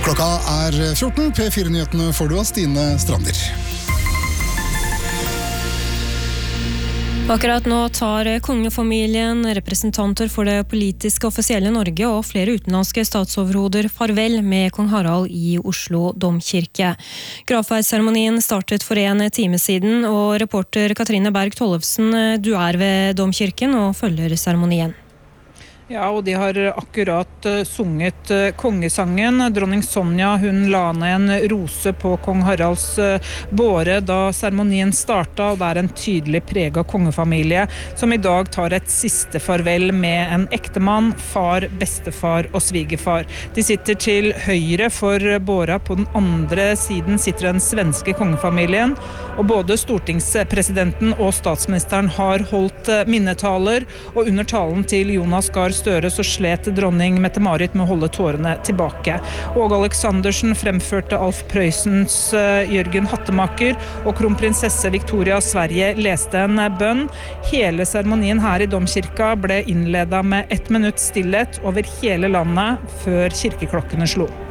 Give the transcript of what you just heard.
Klokka 14, P4-nyhetene får du av Stine Strander. Akkurat nå tar kongefamilien, representanter for det politiske offisielle Norge og flere utenlandske statsoverhoder farvel med kong Harald i Oslo domkirke. Gravferdsseremonien startet for en time siden, og reporter Katrine Berg Tollefsen, du ved domkirken og følger seremonien. Ja, og de har akkurat sunget kongesangen. Dronning Sonja, hun la ned en rose på kong Haralds båre da seremonien startet, og det en tydelig preg av kongefamilie, som i dag tar et siste farvel med en ektemann, far, bestefar og svigerfar. De sitter til høyre for båra, på den andre siden sitter den svenske kongefamilien, og både stortingspresidenten og statsministeren har holdt minnetaler, og under talen til Jonas Gahr Støre så slet dronning Mette-Marit med å holde tårene tilbake. Åge Aleksandersen fremførte Alf Prøysens Jørgen Hattemaker, og kronprinsesse Victoria av Sverige leste en bønn. Hele seremonien her i domkirka ble innledet med 1 minutt stillhet over hele landet før kirkeklokkene slo.